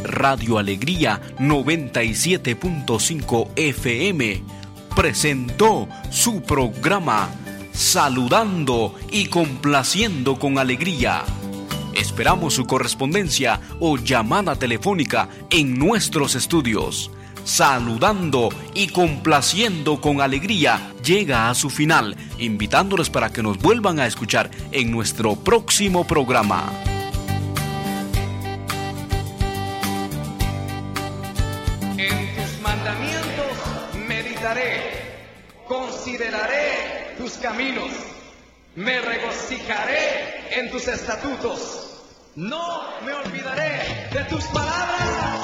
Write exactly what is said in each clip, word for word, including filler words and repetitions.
Radio Alegría noventa y siete punto cinco F M presentó su programa Saludando y Complaciendo con Alegría. Esperamos su correspondencia o llamada telefónica en nuestros estudios. Saludando y Complaciendo con Alegría llega a su final, invitándoles para que nos vuelvan a escuchar en nuestro próximo programa. En tus mandamientos meditaré, consideraré tus caminos, me regocijaré en tus estatutos, no me olvidaré de tus palabras.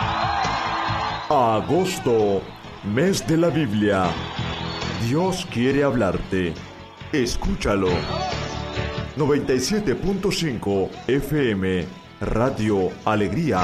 Agosto, mes de la Biblia. Dios quiere hablarte. Escúchalo. noventa y siete punto cinco F M, Radio Alegría.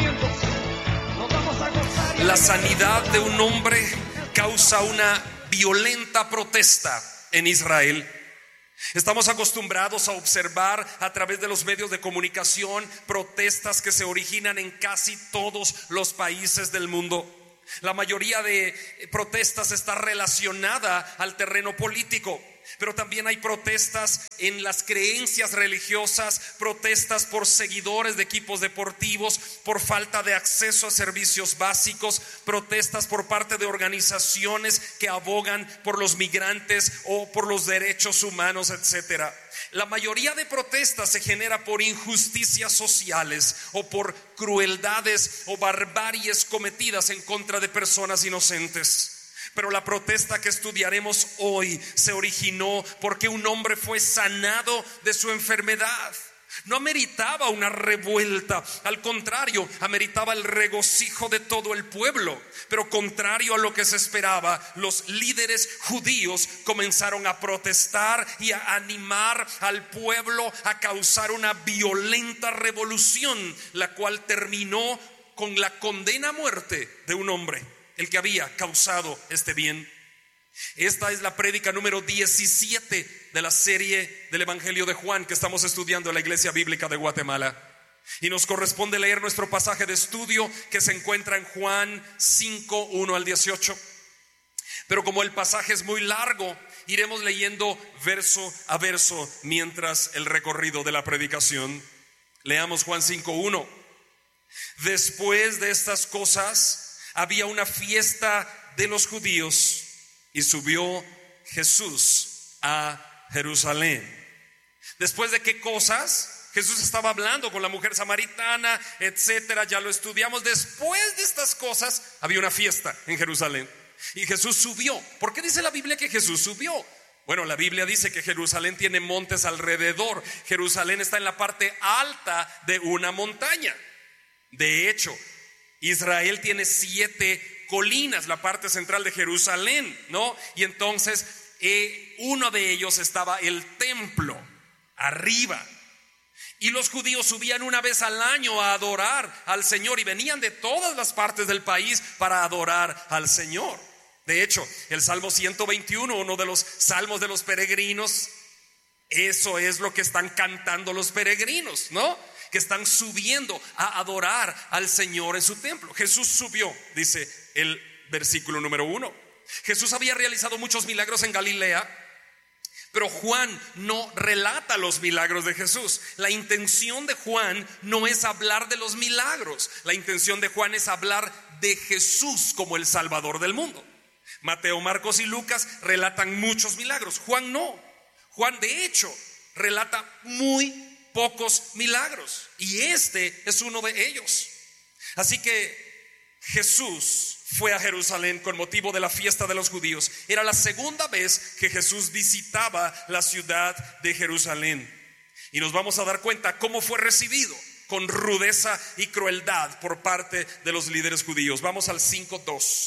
La sanidad de un hombre causa una violenta protesta en Israel. Estamos acostumbrados a observar a través de los medios de comunicación protestas que se originan en casi todos los países del mundo. La mayoría de protestas está relacionada al terreno político, pero también hay protestas en las creencias religiosas, protestas por seguidores de equipos deportivos, por falta de acceso a servicios básicos, protestas por parte de organizaciones que abogan por los migrantes o por los derechos humanos, etcétera. La mayoría de protestas se genera por injusticias sociales o por crueldades o barbaries cometidas en contra de personas inocentes. Pero la protesta que estudiaremos hoy se originó porque un hombre fue sanado de su enfermedad. No ameritaba una revuelta, al contrario, ameritaba el regocijo de todo el pueblo. Pero contrario a lo que se esperaba, los líderes judíos comenzaron a protestar y a animar al pueblo a causar una violenta revolución, la cual terminó con la condena a muerte de un hombre, el que había causado este bien. Esta es la prédica número diecisiete de la serie del Evangelio de Juan que estamos estudiando en la Iglesia Bíblica de Guatemala. Y nos corresponde leer nuestro pasaje de estudio que se encuentra en Juan cinco, uno al dieciocho. Pero como el pasaje es muy largo, iremos leyendo verso a verso mientras el recorrido de la predicación. Leamos Juan cinco, uno. Después de estas cosas había una fiesta de los judíos y subió Jesús a Jerusalén. ¿Después de qué cosas? Jesús estaba hablando con la mujer samaritana, etcétera, ya lo estudiamos. Después de estas cosas había una fiesta en Jerusalén y Jesús subió. ¿Por qué dice la Biblia que Jesús subió? Bueno, la Biblia dice que Jerusalén tiene montes alrededor. Jerusalén está en la parte alta de una montaña. De hecho, Israel tiene siete colinas, la parte central de Jerusalén, ¿no? Y entonces eh, uno de ellos estaba el templo arriba. Y los judíos subían una vez al año a adorar al Señor y venían de todas las partes del país para adorar al Señor. De hecho, el Salmo ciento veintiuno, uno de los salmos de los peregrinos, eso es lo que están cantando los peregrinos, ¿no? Que están subiendo a adorar al Señor en su templo. Jesús subió, dice el versículo número uno. Jesús había realizado muchos milagros en Galilea, pero Juan no relata los milagros de Jesús. La intención de Juan no es hablar de los milagros. La intención de Juan es hablar de Jesús como el Salvador del mundo. Mateo, Marcos y Lucas relatan muchos milagros. Juan no. Juan, de hecho, relata muy pocos milagros, y este es uno de ellos. Así que Jesús fue a Jerusalén con motivo de la fiesta de los judíos. Era la segunda vez que Jesús visitaba la ciudad de Jerusalén, y nos vamos a dar cuenta cómo fue recibido, con rudeza y crueldad por parte de los líderes judíos. Vamos al cinco dos.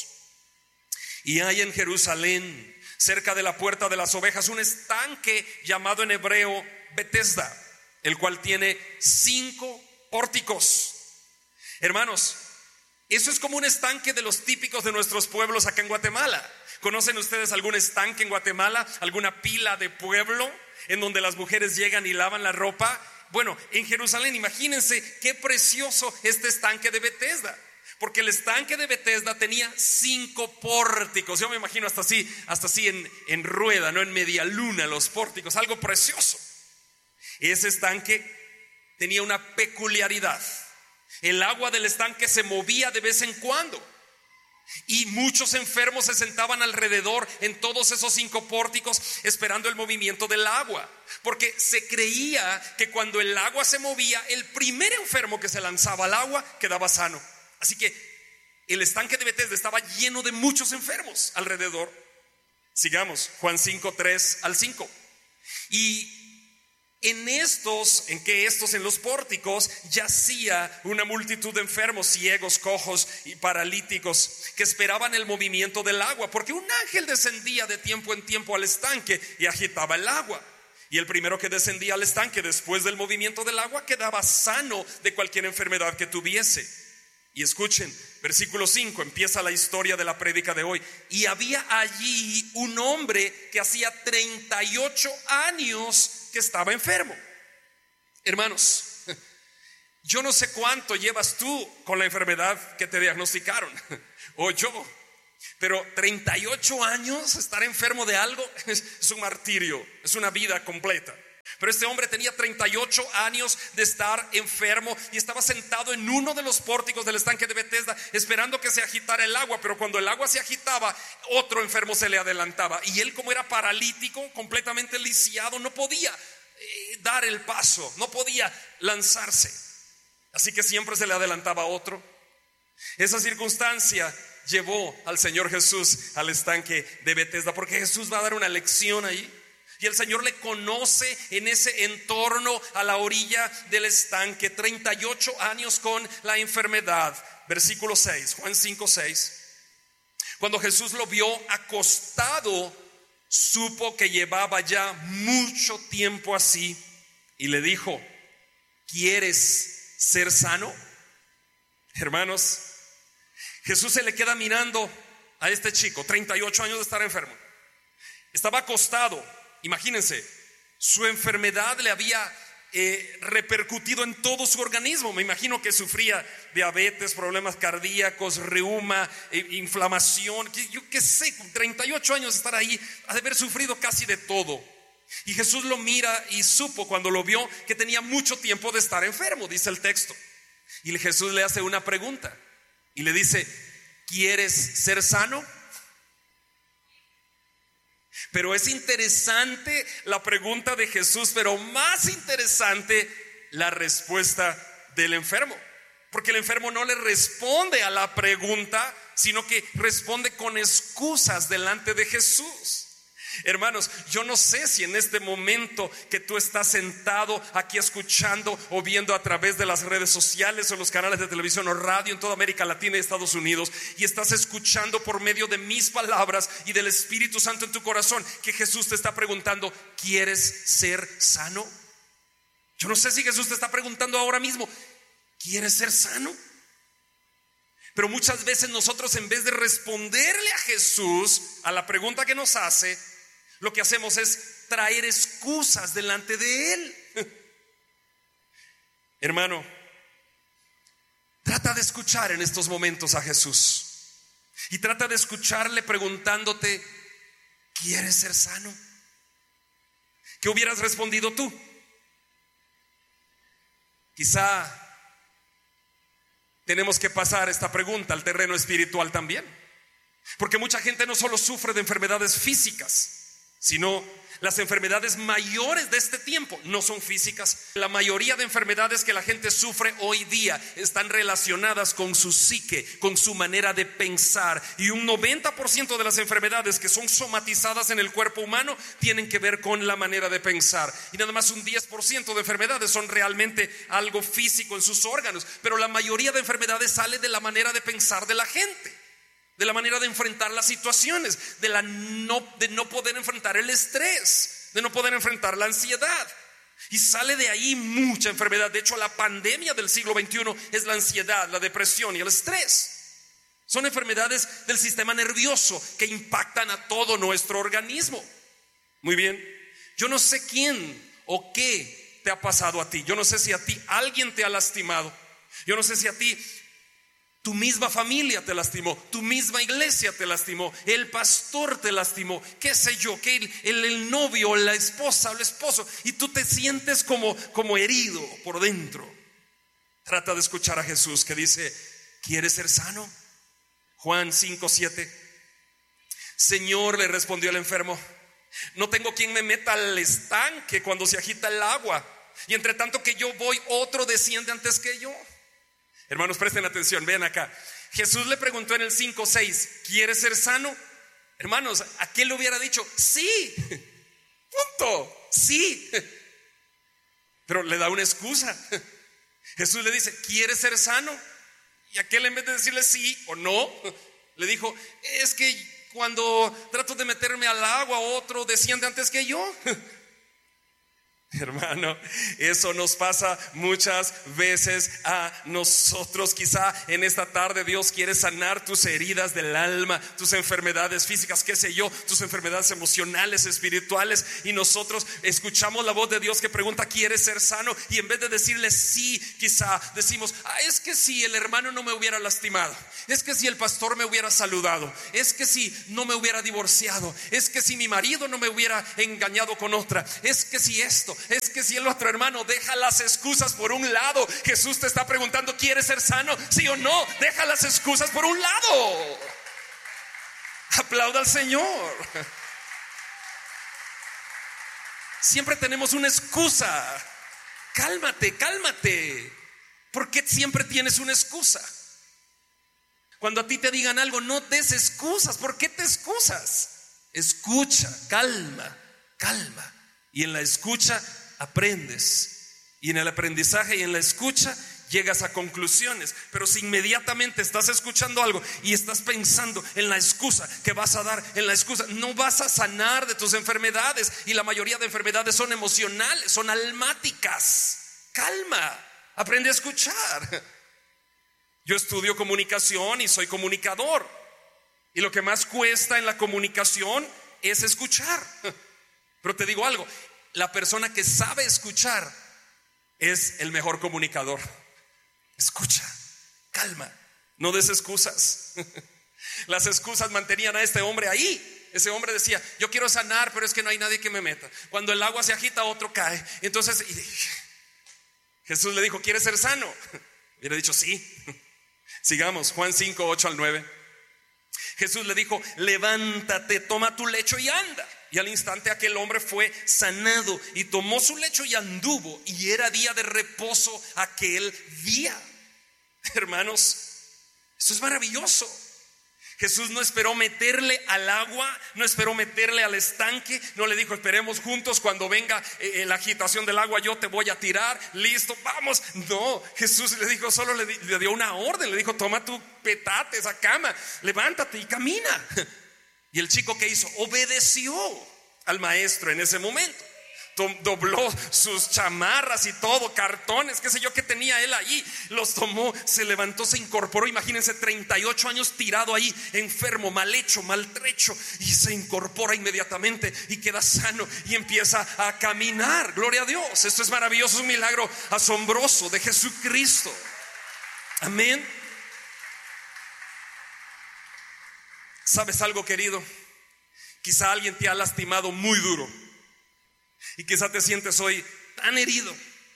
Y hay en Jerusalén, cerca de la puerta de las ovejas, un estanque llamado en hebreo Betesda, el cual tiene cinco pórticos. Hermanos, eso es como un estanque de los típicos de nuestros pueblos acá en Guatemala. ¿Conocen ustedes algún estanque en Guatemala? ¿Alguna pila de pueblo en donde las mujeres llegan y lavan la ropa? Bueno, en Jerusalén, imagínense qué precioso este estanque de Betesda. Porque el estanque de Betesda tenía cinco pórticos. Yo me imagino hasta así, hasta así en, en rueda, no en media luna, los pórticos, algo precioso. Ese estanque tenía una peculiaridad. El agua del estanque se movía de vez en cuando. Y muchos enfermos se sentaban alrededor en todos esos cinco pórticos esperando el movimiento del agua. Porque se creía que cuando el agua se movía, el primer enfermo que se lanzaba al agua quedaba sano. Así que el estanque de Betesda estaba lleno de muchos enfermos alrededor. Sigamos, Juan cinco, tres al cinco. Y en estos, en que estos en los pórticos yacía una multitud de enfermos, ciegos, cojos y paralíticos que esperaban el movimiento del agua, porque un ángel descendía de tiempo en tiempo al estanque y agitaba el agua. Y el primero que descendía al estanque después del movimiento del agua quedaba sano de cualquier enfermedad que tuviese. Y escuchen, versículo cinco, empieza la historia de la prédica de hoy. Y había allí un hombre que hacía treinta y ocho años que estaba enfermo. Hermanos, yo no sé cuánto llevas tú con la enfermedad que te diagnosticaron, o yo, pero treinta y ocho años estar enfermo de algo es, es un martirio, es una vida completa. Pero este hombre tenía treinta y ocho años de estar enfermo y estaba sentado en uno de los pórticos del estanque de Betesda esperando que se agitara el agua. Pero cuando el agua se agitaba, otro enfermo se le adelantaba. Y él, como era paralítico, completamente lisiado, no podía eh, dar el paso, no podía lanzarse. Así que siempre se le adelantaba otro. Esa circunstancia llevó al Señor Jesús al estanque de Betesda, porque Jesús va a dar una lección ahí. Y el Señor le conoce en ese entorno a la orilla del estanque, treinta y ocho años con la enfermedad. Versículo seis, Juan cinco, seis. Cuando Jesús lo vio acostado, supo que llevaba ya mucho tiempo así y le dijo: ¿quieres ser sano? Hermanos, Jesús se le queda mirando a este chico, treinta y ocho años de estar enfermo. Estaba acostado. Imagínense, su enfermedad le había eh, repercutido en todo su organismo. Me imagino que sufría diabetes, problemas cardíacos, reuma, eh, inflamación. Yo qué sé, con treinta y ocho años de estar ahí, ha de haber sufrido casi de todo. Y Jesús lo mira y supo cuando lo vio que tenía mucho tiempo de estar enfermo, dice el texto. Y Jesús le hace una pregunta y le dice: ¿quieres ser sano? Pero es interesante la pregunta de Jesús, pero más interesante la respuesta del enfermo. Porque el enfermo no le responde a la pregunta, sino que responde con excusas delante de Jesús. Hermanos, yo no sé si en este momento que tú estás sentado aquí escuchando o viendo a través de las redes sociales o los canales de televisión o radio en toda América Latina y Estados Unidos, y estás escuchando por medio de mis palabras y del Espíritu Santo en tu corazón que Jesús te está preguntando: ¿quieres ser sano? Yo no sé si Jesús te está preguntando ahora mismo: ¿quieres ser sano? Pero muchas veces nosotros, en vez de responderle a Jesús a la pregunta que nos hace, lo que hacemos es traer excusas delante de Él. Hermano, trata de escuchar en estos momentos a Jesús y trata de escucharle preguntándote: ¿quieres ser sano? ¿Qué hubieras respondido tú? Quizá tenemos que pasar esta pregunta al terreno espiritual también, porque mucha gente no solo sufre de enfermedades físicas, sino las enfermedades mayores de este tiempo no son físicas. La mayoría de enfermedades que la gente sufre hoy día están relacionadas con su psique, con su manera de pensar. Y un noventa por ciento de las enfermedades que son somatizadas en el cuerpo humano tienen que ver con la manera de pensar. Y nada más un diez por ciento de enfermedades son realmente algo físico en sus órganos. Pero la mayoría de enfermedades sale de la manera de pensar de la gente, de la manera de enfrentar las situaciones, de, la no, de no poder enfrentar el estrés, de no poder enfrentar la ansiedad. Y sale de ahí mucha enfermedad. De hecho, la pandemia del siglo veintiuno es la ansiedad, la depresión y el estrés. Son enfermedades del sistema nervioso que impactan a todo nuestro organismo. Muy bien, yo no sé quién o qué te ha pasado a ti. Yo no sé si a ti alguien te ha lastimado. Yo no sé si a ti tu misma familia te lastimó, tu misma iglesia te lastimó, el pastor te lastimó, qué sé yo, que el, el, el novio, la esposa o el esposo, y tú te sientes como, como herido por dentro. Trata de escuchar a Jesús que dice: ¿quieres ser sano? Juan cinco siete. Señor, le respondió el enfermo, no tengo quien me meta al estanque cuando se agita el agua, y entre tanto que yo voy, otro desciende antes que yo. Hermanos, presten atención, vean acá. Jesús le preguntó en el cinco seis: ¿quieres ser sano? Hermanos, ¿a quién le hubiera dicho? Sí, punto, sí. Pero le da una excusa. Jesús le dice: ¿quieres ser sano? Y aquel, en vez de decirle sí o no, le dijo: es que cuando trato de meterme al agua, otro desciende antes que yo. Hermano, eso nos pasa muchas veces a nosotros. Quizá en esta tarde Dios quiere sanar tus heridas del alma, tus enfermedades físicas, qué sé yo, tus enfermedades emocionales, espirituales, y nosotros escuchamos la voz de Dios que pregunta: ¿quieres ser sano? Y en vez de decirle sí, quizá decimos: ah, es que si el hermano no me hubiera lastimado, es que si el pastor me hubiera saludado, es que si no me hubiera divorciado, es que si mi marido no me hubiera engañado con otra, es que si esto, es que si el otro. Hermano, deja las excusas por un lado. Jesús te está preguntando: ¿quieres ser sano? ¿Sí o no? Deja las excusas por un lado. Aplauda al Señor. Siempre tenemos una excusa. Cálmate, cálmate. ¿Por qué siempre tienes una excusa? Cuando a ti te digan algo, no des excusas. ¿Por qué te excusas? Escucha, calma, calma. Y en la escucha aprendes. Y en el aprendizaje y en la escucha llegas a conclusiones. Pero si inmediatamente estás escuchando algo y estás pensando en la excusa que vas a dar, en la excusa, no vas a sanar de tus enfermedades. Y la mayoría de enfermedades son emocionales, son almáticas. Calma, aprende a escuchar. Yo estudio comunicación y soy comunicador. Y lo que más cuesta en la comunicación es escuchar. Pero te digo algo, la persona que sabe escuchar es el mejor comunicador. Escucha, calma, no des excusas. Las excusas mantenían a este hombre ahí. Ese hombre decía: yo quiero sanar, pero es que no hay nadie que me meta. Cuando el agua se agita, otro cae. Entonces Jesús le dijo: ¿quieres ser sano? Hubiera dicho sí. Sigamos, Juan cinco ocho al nueve. Jesús le dijo: levántate, toma tu lecho y anda. Y al instante aquel hombre fue sanado y tomó su lecho y anduvo, y era día de reposo aquel día. Hermanos, esto es maravilloso. Jesús no esperó meterle al agua, no esperó meterle al estanque, no le dijo: esperemos juntos, cuando venga eh, la agitación del agua yo te voy a tirar, listo, vamos. No, Jesús le dijo, solo le, le dio una orden, le dijo: toma tu petate, esa cama, levántate y camina. Y el chico, ¿qué hizo? Obedeció al maestro en ese momento. Dobló sus chamarras y todo, cartones, qué sé yo que tenía él allí, los tomó, se levantó, se incorporó. Imagínense, treinta y ocho años tirado ahí, enfermo, mal hecho, maltrecho, y se incorpora inmediatamente y queda sano y empieza a caminar. Gloria a Dios, esto es maravilloso, es un milagro asombroso de Jesucristo. Amén. ¿Sabes algo, querido? Quizá alguien te ha lastimado muy duro y quizá te sientes hoy tan herido,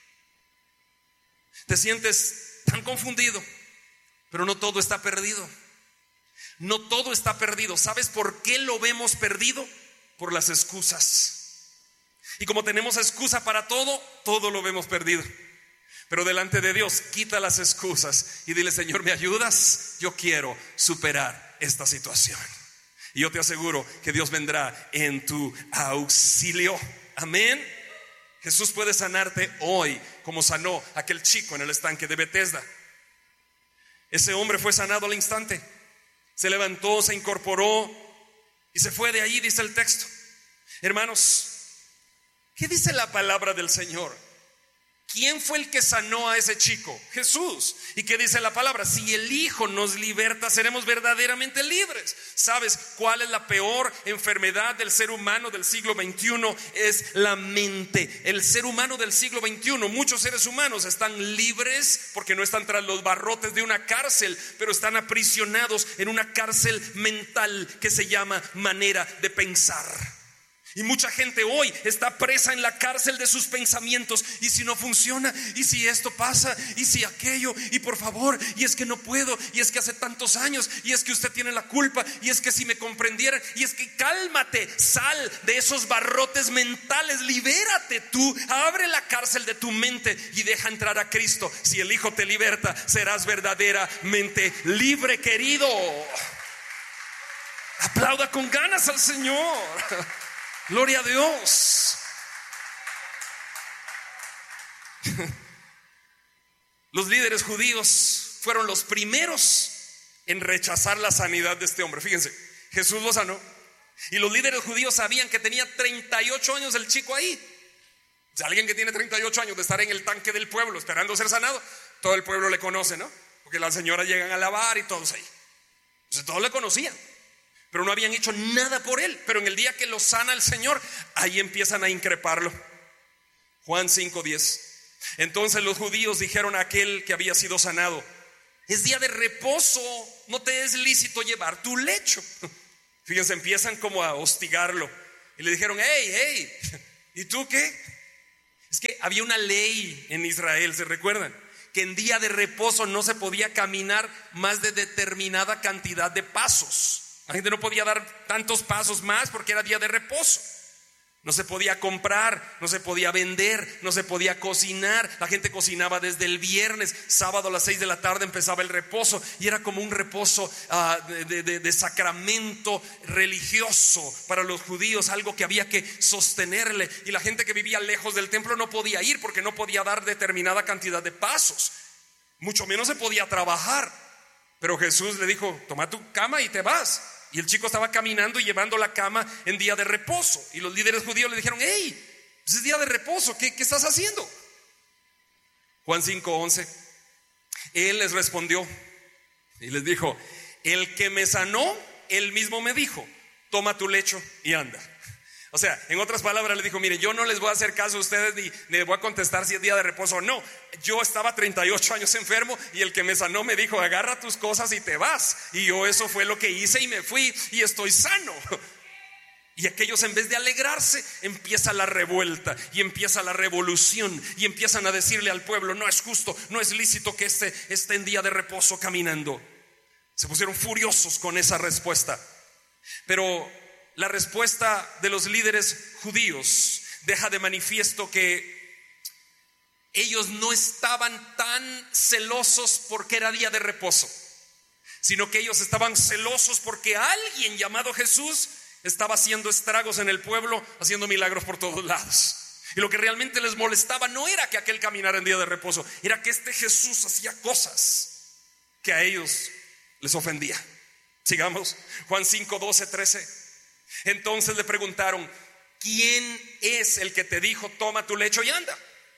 te sientes tan confundido, pero no todo está perdido. No todo está perdido. ¿Sabes por qué lo vemos perdido? Por las excusas. Y como tenemos excusa para todo, todo lo vemos perdido. Pero delante de Dios, quita las excusas y dile: Señor, ¿me ayudas? Yo quiero superar esta situación. Y yo te aseguro que Dios vendrá en tu auxilio. Amén. Jesús puede sanarte hoy, como sanó aquel chico en el estanque de Betesda. Ese hombre fue sanado al instante. Se levantó, se incorporó y se fue de allí, dice el texto. Hermanos, ¿qué dice la palabra del Señor? ¿Quién fue el que sanó a ese chico? Jesús. ¿Y qué dice la palabra? Si el Hijo nos liberta, seremos verdaderamente libres. ¿Sabes cuál es la peor enfermedad del ser humano del siglo veintiuno? Es la mente. El ser humano del siglo veintiuno, muchos seres humanos están libres porque no están tras los barrotes de una cárcel, pero están aprisionados en una cárcel mental que se llama manera de pensar. Y mucha gente hoy está presa en la cárcel de sus pensamientos. Y si no funciona, y si esto pasa, y si aquello, y por favor, y es que no puedo, y es que hace tantos años, y es que usted tiene la culpa, y es que si me comprendieran, y es que cálmate, sal de esos barrotes mentales, libérate tú, abre la cárcel de tu mente y deja entrar a Cristo. Si el Hijo te liberta, serás verdaderamente libre, querido. Aplauda con ganas al Señor. Gloria a Dios. Los líderes judíos fueron los primeros en rechazar la sanidad de este hombre. Fíjense, Jesús lo sanó y los líderes judíos sabían que tenía treinta y ocho años el chico ahí. O sea, alguien que tiene treinta y ocho años de estar en el tanque del pueblo esperando ser sanado, todo el pueblo le conoce, ¿no? Porque las señoras llegan a lavar y todos ahí. Entonces todos le conocían, pero no habían hecho nada por él. Pero en el día que lo sana el Señor, ahí empiezan a increparlo. Juan cinco diez. Entonces los judíos dijeron a aquel que había sido sanado: es día de reposo, no te es lícito llevar tu lecho. Fíjense, empiezan como a hostigarlo. Y le dijeron: hey, hey, ¿y tú qué? Es que había una ley en Israel, ¿se recuerdan? Que en día de reposo no se podía caminar más de determinada cantidad de pasos. La gente no podía dar tantos pasos más porque era día de reposo. No se podía comprar, no se podía vender, no se podía cocinar. La gente cocinaba desde el viernes, sábado a las seis de la tarde empezaba el reposo. Y era como un reposo uh, de, de, de sacramento religioso para los judíos, algo que había que sostenerle. Y la gente que vivía lejos del templo no podía ir porque no podía dar determinada cantidad de pasos. Mucho menos se podía trabajar. Pero Jesús le dijo: toma tu cama y te vas. Y el chico estaba caminando y llevando la cama en día de reposo. Y los líderes judíos le dijeron: hey, es día de reposo, ¿qué, qué estás haciendo? Juan cinco once. Él les respondió y les dijo: el que me sanó, él mismo me dijo: toma tu lecho y anda. O sea, en otras palabras le dijo: mire, yo no les voy a hacer caso a ustedes ni les voy a contestar si es día de reposo o no. Yo estaba treinta y ocho años enfermo y el que me sanó me dijo: agarra tus cosas y te vas. Y yo eso fue lo que hice y me fui y estoy sano. Y aquellos, en vez de alegrarse, empieza la revuelta y empieza la revolución y empiezan a decirle al pueblo: no es justo, no es lícito que este esté en día de reposo caminando. Se pusieron furiosos con esa respuesta. Pero la respuesta de los líderes judíos deja de manifiesto que ellos no estaban tan celosos porque era día de reposo, sino que ellos estaban celosos porque alguien llamado Jesús estaba haciendo estragos en el pueblo, haciendo milagros por todos lados. Y lo que realmente les molestaba no era que aquel caminara en día de reposo, era que este Jesús hacía cosas que a ellos les ofendía. Sigamos, Juan cinco doce trece. Entonces le preguntaron: ¿quién es el que te dijo toma tu lecho y anda?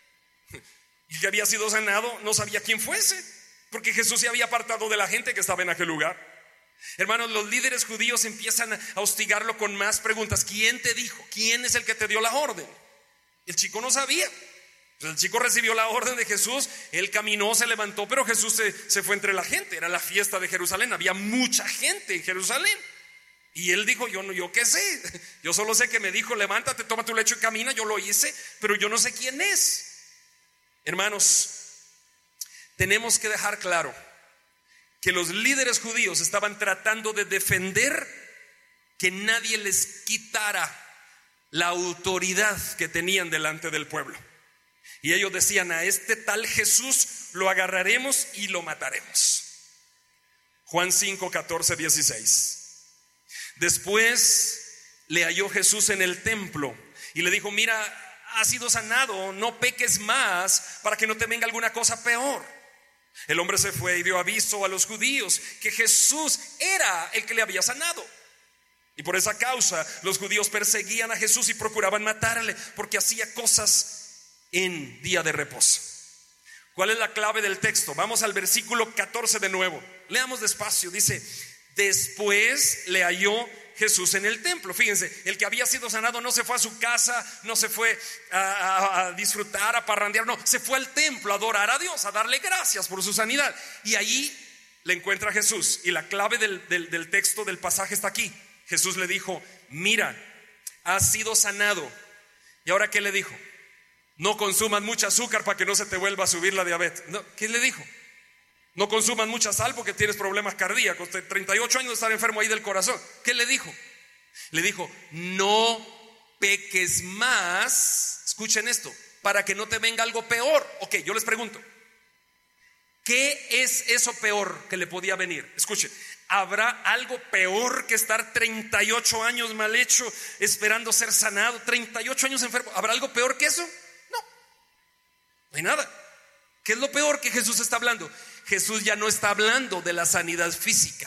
Y que había sido sanado no sabía quién fuese, porque Jesús se había apartado de la gente que estaba en aquel lugar. Hermanos, los líderes judíos empiezan a hostigarlo con más preguntas. ¿Quién te dijo? ¿Quién es el que te dio la orden? El chico no sabía. El chico recibió la orden de Jesús, él caminó, se levantó, pero Jesús se, se fue entre la gente. Era la fiesta de Jerusalén, había mucha gente en Jerusalén. Y él dijo: yo, no, yo qué sé, yo solo sé que me dijo: levántate, toma tu lecho y camina. Yo lo hice, pero yo no sé quién es. Hermanos, tenemos que dejar claro que los líderes judíos estaban tratando de defender que nadie les quitara la autoridad que tenían delante del pueblo. Y ellos decían: a este tal Jesús lo agarraremos y lo mataremos. Juan cinco catorce dieciséis. Después le halló Jesús en el templo y le dijo: mira, has sido sanado, no peques más para que no te venga alguna cosa peor. El hombre se fue y dio aviso a los judíos que Jesús era el que le había sanado. Y por esa causa los judíos perseguían a Jesús y procuraban matarle, porque hacía cosas en día de reposo. ¿Cuál es la clave del texto? Vamos al versículo catorce de nuevo. Leamos despacio. Dice: después le halló Jesús en el templo. Fíjense, el que había sido sanado no se fue a su casa, no se fue a, a, a disfrutar, a parrandear, no, se fue al templo a adorar a Dios, a darle gracias por su sanidad. Y ahí le encuentra a Jesús. Y la clave del, del, del texto, del pasaje está aquí. Jesús le dijo: mira, has sido sanado. ¿Y ahora qué le dijo? No consumas mucho azúcar para que no se te vuelva a subir la diabetes. No, ¿qué le dijo? No consumas mucha sal porque tienes problemas cardíacos, treinta y ocho años de estar enfermo ahí del corazón. ¿Qué le dijo? Le dijo: no peques más. Escuchen esto, para que no te venga algo peor. Ok, yo les pregunto, ¿qué es eso peor que le podía venir? Escuchen, ¿habrá algo peor que estar treinta y ocho años mal hecho, esperando ser sanado, treinta y ocho años enfermo? ¿Habrá algo peor que eso? No, no hay nada. ¿Qué es lo peor que Jesús está hablando? Jesús ya no está hablando de la sanidad física.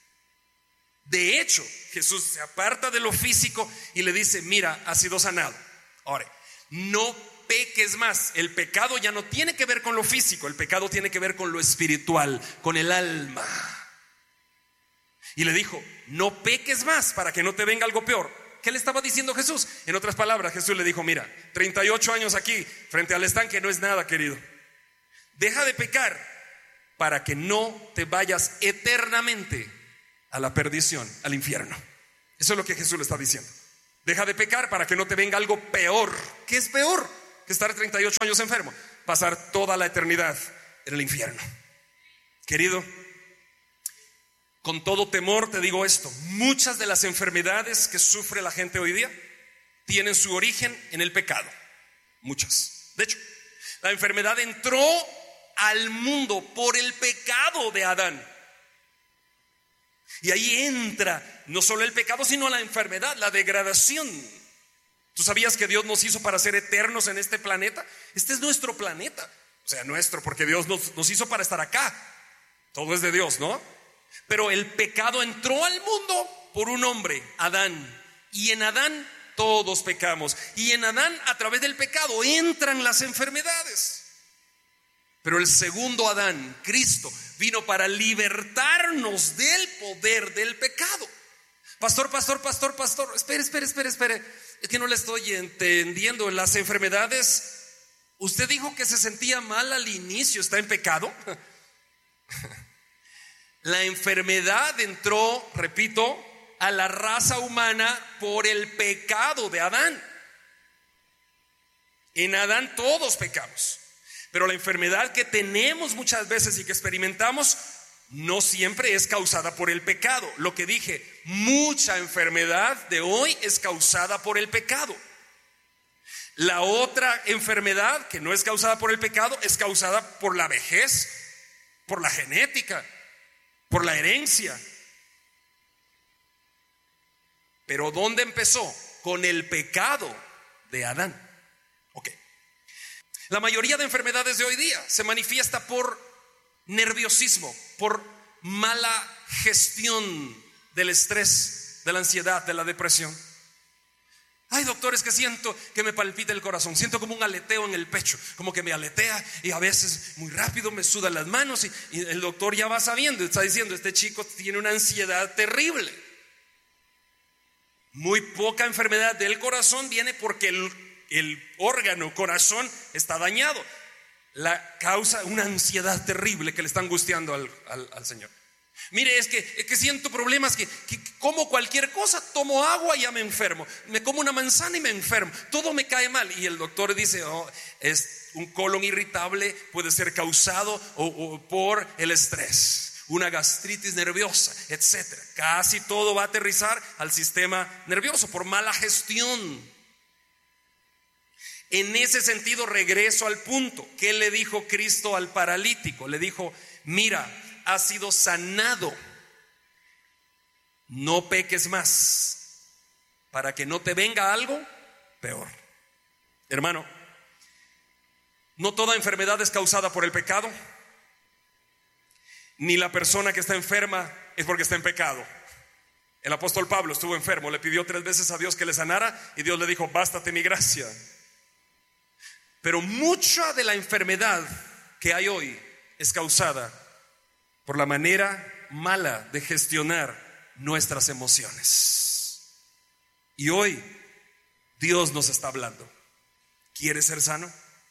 De hecho, Jesús se aparta de lo físico y le dice: mira, has sido sanado. Ahora, no peques más. El pecado ya no tiene que ver con lo físico, el pecado tiene que ver con lo espiritual, con el alma. Y le dijo: no peques más para que no te venga algo peor. ¿Qué le estaba diciendo Jesús? En otras palabras, Jesús le dijo: mira, treinta y ocho años aquí frente al estanque no es nada, querido. Deja de pecar para que no te vayas eternamente a la perdición, al infierno. Eso es lo que Jesús le está diciendo. Deja de pecar para que no te venga algo peor. ¿Qué es peor que estar treinta y ocho años enfermo? Pasar toda la eternidad en el infierno. Querido, con todo temor te digo esto: muchas de las enfermedades que sufre la gente hoy día tienen su origen en el pecado. Muchas. De hecho, la enfermedad entró al mundo por el pecado de Adán. Y ahí entra no solo el pecado, sino la enfermedad, la degradación. ¿Tú sabías que Dios nos hizo para ser eternos en este planeta? Este es nuestro planeta. O sea, nuestro, porque Dios nos, nos hizo para estar acá. Todo es de Dios, ¿no? Pero el pecado entró al mundo por un hombre, Adán. Y en Adán todos pecamos. Y en Adán, a través del pecado, entran las enfermedades. Pero el segundo Adán, Cristo, vino para libertarnos del poder del pecado. Pastor, pastor, pastor, pastor, espere, espere, espere, espere. Es que no le estoy entendiendo. Las enfermedades, usted dijo que se sentía mal al inicio, ¿está en pecado? La enfermedad entró, repito, a la raza humana por el pecado de Adán. En Adán todos pecamos. Pero la enfermedad que tenemos muchas veces y que experimentamos no siempre es causada por el pecado. Lo que dije, mucha enfermedad de hoy es causada por el pecado. La otra enfermedad que no es causada por el pecado es causada por la vejez, por la genética, por la herencia. Pero ¿dónde empezó? Con el pecado de Adán. Ok. La mayoría de enfermedades de hoy día se manifiesta por nerviosismo, por mala gestión del estrés, de la ansiedad, de la depresión. Ay, doctor, es que siento que me palpita el corazón, siento como un aleteo en el pecho, como que me aletea y a veces muy rápido me sudan las manos y, y el doctor ya va sabiendo, está diciendo: este chico tiene una ansiedad terrible. Muy poca enfermedad del corazón viene porque el El órgano corazón está dañado. La causa una ansiedad terrible que le está angustiando al, al, al Señor. Mire, es que, es que siento problemas que, que como cualquier cosa, tomo agua y ya me enfermo. Me como una manzana y me enfermo. Todo me cae mal. Y el doctor dice: oh, es un colon irritable, puede ser causado o, o por el estrés, una gastritis nerviosa, etcétera. Casi todo va a aterrizar al sistema nervioso por mala gestión. En ese sentido, regreso al punto. ¿Qué le dijo Cristo al paralítico? Le dijo: mira, has sido sanado, no peques más para que no te venga algo peor. Hermano, no toda enfermedad es causada por el pecado, ni la persona que está enferma es porque está en pecado. El apóstol Pablo estuvo enfermo, le pidió tres veces a Dios que le sanara y Dios le dijo: bástate mi gracia. Pero mucha de la enfermedad que hay hoy es causada por la manera mala de gestionar nuestras emociones. Y hoy Dios nos está hablando. ¿Quieres ser sano?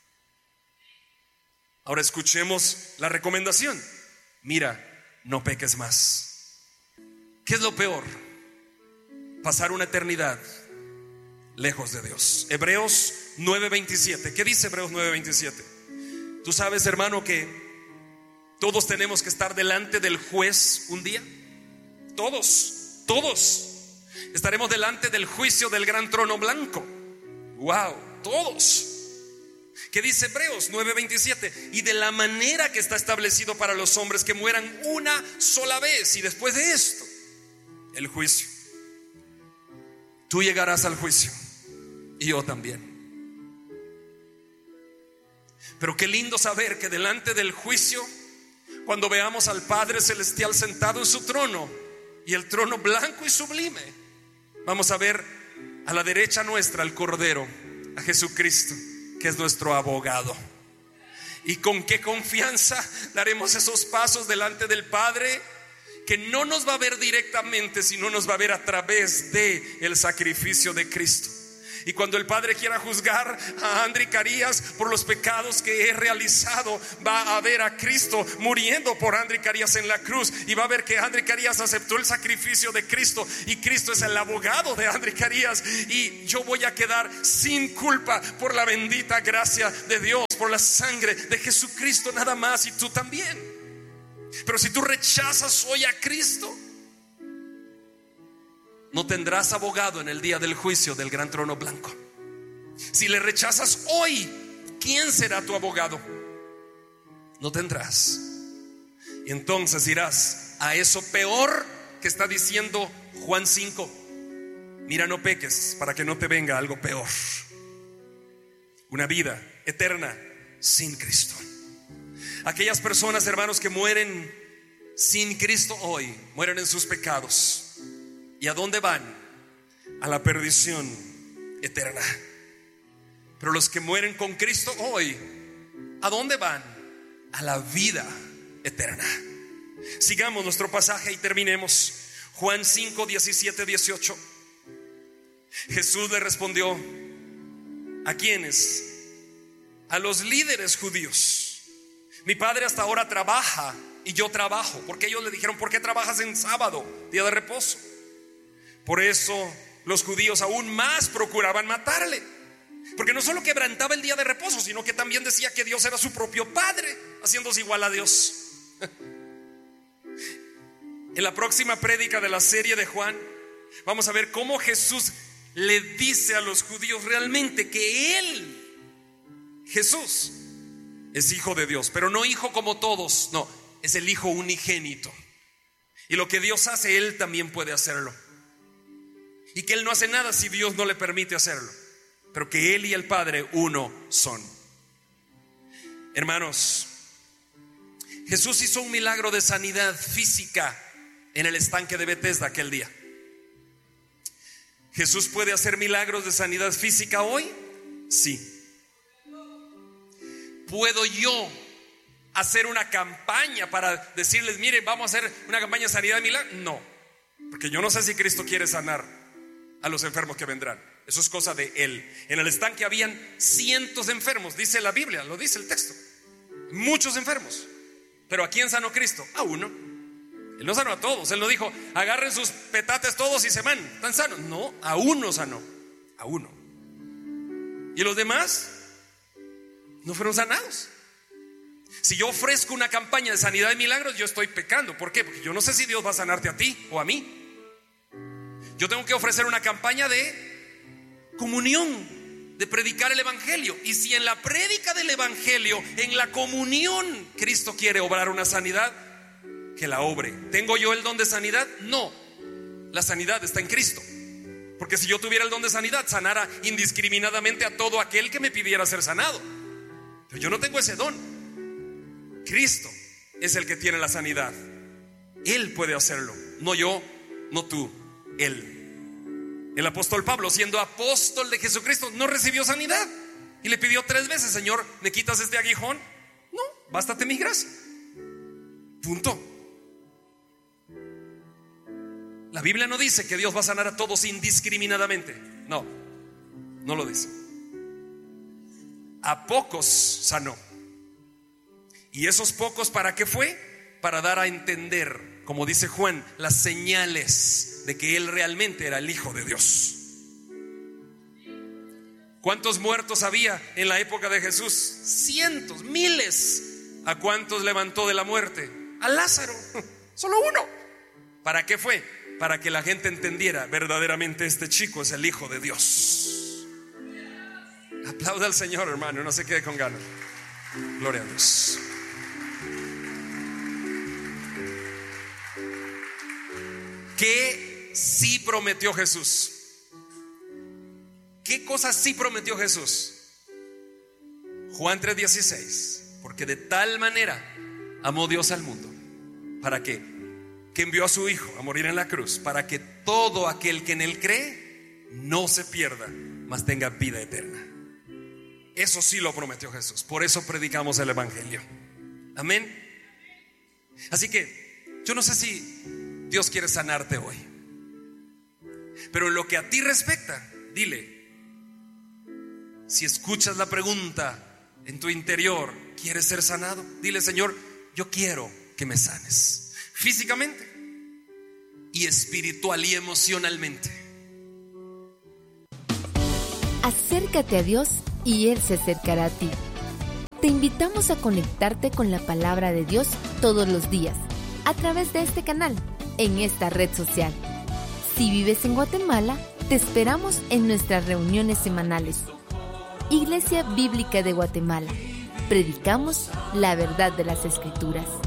Ahora escuchemos la recomendación. Mira, no peques más. ¿Qué es lo peor? Pasar una eternidad lejos de Dios. Hebreos nueve veintisiete. ¿Qué dice Hebreos nueve veintisiete? Tú sabes, hermano, que todos tenemos que estar delante del juez un día. Todos, todos estaremos delante del juicio del gran trono blanco. Wow, todos. ¿Qué dice Hebreos nueve veintisiete? Y de la manera que está establecido para los hombres que mueran una sola vez, y después de esto, el juicio. Tú llegarás al juicio y yo también. Pero qué lindo saber que delante del juicio, cuando veamos al Padre Celestial sentado en su trono, y el trono blanco y sublime, vamos a ver a la derecha nuestra al Cordero, a Jesucristo, que es nuestro abogado. Y con qué confianza daremos esos pasos delante del Padre, que no nos va a ver directamente, sino nos va a ver a través de el sacrificio de Cristo. Y cuando el Padre quiera juzgar a André Carías por los pecados que he realizado, va a ver a Cristo muriendo por André Carías en la cruz, y va a ver que André Carías aceptó el sacrificio de Cristo, y Cristo es el abogado de André Carías, y yo voy a quedar sin culpa por la bendita gracia de Dios, por la sangre de Jesucristo nada más, y tú también. Pero si tú rechazas hoy a Cristo, no tendrás abogado en el día del juicio del gran trono blanco. Si le rechazas hoy, ¿quién será tu abogado? No tendrás. Y entonces irás a eso peor que está diciendo Juan cinco. Mira, no peques para que no te venga algo peor. Una vida eterna sin Cristo. Aquellas personas, hermanos, que mueren sin Cristo hoy, mueren en sus pecados. ¿Y a dónde van? A la perdición eterna. Pero los que mueren con Cristo hoy, ¿a dónde van? A la vida eterna. Sigamos nuestro pasaje y terminemos. Juan cinco, diecisiete, dieciocho. Jesús le respondió: ¿a quiénes? A los líderes judíos. Mi padre hasta ahora trabaja y yo trabajo. Porque ellos le dijeron: ¿por qué trabajas en sábado, día de reposo? Por eso los judíos aún más procuraban matarle, porque no solo quebrantaba el día de reposo, sino que también decía que Dios era su propio Padre, haciéndose igual a Dios. En la próxima prédica de la serie de Juan, vamos a ver cómo Jesús le dice a los judíos realmente que Él, Jesús, es hijo de Dios, pero no hijo como todos, no, es el hijo unigénito. Y lo que Dios hace, Él también puede hacerlo. Y que Él no hace nada si Dios no le permite hacerlo, pero que Él y el Padre uno son. Hermanos, Jesús hizo un milagro de sanidad física en el estanque de Betesda aquel día. ¿Jesús puede hacer milagros de sanidad física hoy? Sí. ¿Puedo yo hacer una campaña para decirles: miren, vamos a hacer una campaña de sanidad de milagros? No, porque yo no sé si Cristo quiere sanar a los enfermos que vendrán. Eso es cosa de Él. En el estanque habían cientos de enfermos, dice la Biblia, lo dice el texto. Muchos enfermos. Pero ¿a quién sanó Cristo? A uno. Él no sanó a todos. Él no dijo: agarren sus petates todos y se van, están sanos. No, a uno sanó. A uno. ¿Y los demás? No fueron sanados. Si yo ofrezco una campaña de sanidad de milagros, yo estoy pecando. ¿Por qué? Porque yo no sé si Dios va a sanarte a ti o a mí. Yo tengo que ofrecer una campaña de comunión, de predicar el evangelio. Y si en la prédica del evangelio, en la comunión, Cristo quiere obrar una sanidad, que la obre. ¿Tengo yo el don de sanidad? No. La sanidad está en Cristo. Porque si yo tuviera el don de sanidad, sanara indiscriminadamente a todo aquel que me pidiera ser sanado. Pero yo no tengo ese don. Cristo es el que tiene la sanidad. Él puede hacerlo, no yo, no tú, Él. El apóstol Pablo, siendo apóstol de Jesucristo, no recibió sanidad. Y le pidió tres veces: Señor, ¿me quitas este aguijón? No, bástate mi gracia. Punto. La Biblia no dice que Dios va a sanar a todos indiscriminadamente. No, no lo dice. A pocos sanó. ¿Y esos pocos para qué fue? Para dar a entender, como dice Juan, las señales de que Él realmente era el Hijo de Dios. ¿Cuántos muertos había en la época de Jesús? Cientos, miles. ¿A cuántos levantó de la muerte? A Lázaro, solo uno. ¿Para qué fue? Para que la gente entendiera: verdaderamente este chico es el Hijo de Dios. Aplauda al Señor, hermano, no se quede con ganas. Gloria a Dios. ¿Qué sí prometió Jesús? ¿Qué cosas sí prometió Jesús? Juan tres dieciséis. Porque de tal manera amó Dios al mundo. ¿Para qué? Que envió a su Hijo a morir en la cruz, para que todo aquel que en Él cree no se pierda, mas tenga vida eterna. Eso sí lo prometió Jesús. Por eso predicamos el Evangelio. Amén. Así que yo no sé si Dios quiere sanarte hoy, pero en lo que a ti respecta, dile: si escuchas la pregunta en tu interior, ¿quieres ser sanado? Dile: Señor, yo quiero que me sanes físicamente y espiritual y emocionalmente. Acércate a Dios y Él se acercará a ti. Te invitamos a conectarte con la palabra de Dios todos los días a través de este canal, en esta red social. Si vives en Guatemala, te esperamos en nuestras reuniones semanales. Iglesia Bíblica de Guatemala. Predicamos la verdad de las Escrituras.